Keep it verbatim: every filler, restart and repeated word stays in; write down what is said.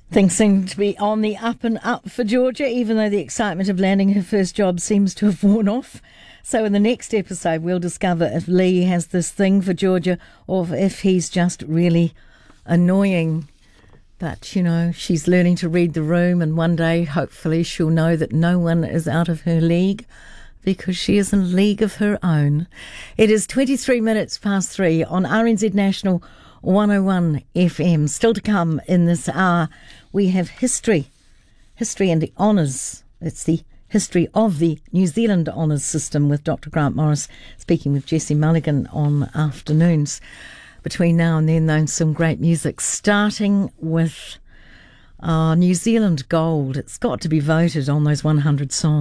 Things seem to be on the up and up for Georgia, even though the excitement of landing her first job seems to have worn off. So in the next episode, we'll discover if Lee has this thing for Georgia or if he's just really annoying. But, you know, she's learning to read the room, and one day, hopefully, she'll know that no one is out of her league because she is in a league of her own. It is twenty-three minutes past three on R N Z National one oh one F M. Still to come in this hour, we have history. History and the honours. It's the history of the New Zealand honours system with Doctor Grant Morris, speaking with Jessie Mulligan on afternoons. Between now and then, though, some great music, starting with uh, New Zealand Gold. It's got to be voted on those one hundred songs.